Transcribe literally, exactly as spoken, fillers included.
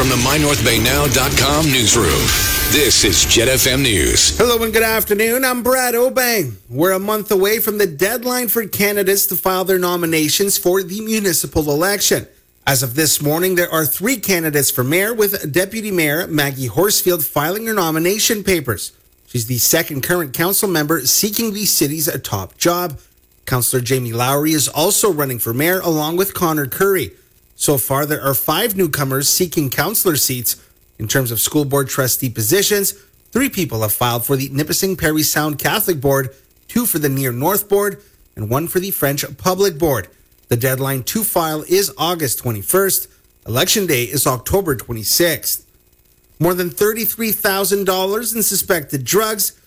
from the my north bay now dot com newsroom, this is Jet F M News. Hello and good afternoon. I'm Brad Obey. We're a month away from the deadline for candidates to file their nominations for the municipal election. As of this morning, there are three candidates for mayor, with Deputy Mayor Maggie Horsfield filing her nomination papers. She's the second current council member seeking the city's top job. Councillor Jamie Lowry is also running for mayor along with Connor Curry. So far, there are five newcomers seeking councillor seats. In terms of school board trustee positions, three people have filed for the Nipissing Parry Sound Catholic Board, two for the Near North Board, and one for the French Public Board. The deadline to file is August twenty-first. Election day is October twenty-sixth. More than thirty-three thousand dollars in suspected drugs